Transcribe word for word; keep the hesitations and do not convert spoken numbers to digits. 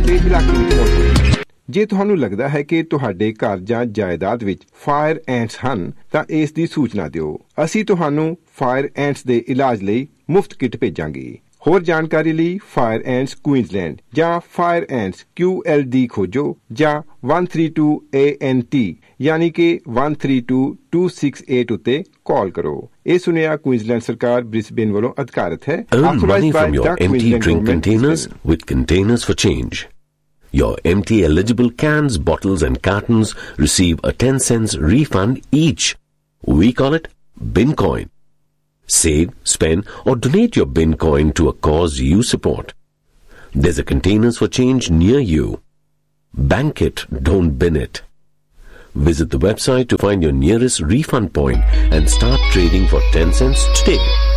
ਤੁਹਾਡੇ ਇਲਾਕੇ ਵਿੱਚ ਮੌਜੂਦ ਹੈ। ਜੇ ਤੁਹਾਨੂੰ ਲੱਗਦਾ ਹੈ ਕਿ ਤੁਹਾਡੇ ਘਰ ਜਾਂ ਜਾਇਦਾਦ ਵਿੱਚ ਫਾਇਰ ਐਂਟਸ ਹਨ ਤਾਂ ਇਸ ਦੀ ਸੂਚਨਾ ਦਿਓ। ਅਸੀਂ ਤੁਹਾਨੂੰ ਫਾਇਰ ਐਂਟਸ ਦੇ ਇਲਾਜ ਲਈ ਮੁਫਤ ਕਿੱਟ ਭੇਜਾਂਗੇ। ਹੋਰ ਜਾਣਕਾਰੀ ਲਈ ਫਾਇਰ ਐਂਟਸ ਕੁਈਨਜ਼ਲੈਂਡ ਜਾਂ ਫਾਇਰ ਐਂਟਸ ਕਿਊ ਐਲ ਡੀ ਖੋਜੋ ਜਾਂ one three two A N T ਯਾਨੀ ਕਿ one three two two six eight ਉੱਤੇ ਕਾਲ ਕਰੋ। ਇਹ ਸੁਨੇਹਾ ਕੁਈਨਜ਼ਲੈਂਡ ਸਰਕਾਰ ਬ੍ਰਿਸਬੇਨ ਵੱਲੋਂ ਅਧਿਕਾਰਤ ਹੈ। Earn money from your empty drink containers with Containers for Change. Your empty eligible cans, bottles and cartons receive a ten cents refund each. We call it Bincoin. Save, spend or donate your Bincoin to a cause you support. There's a Containers for Change near you. Bank it, don't bin it. Visit the website to find your nearest refund point and start trading for ten cents today.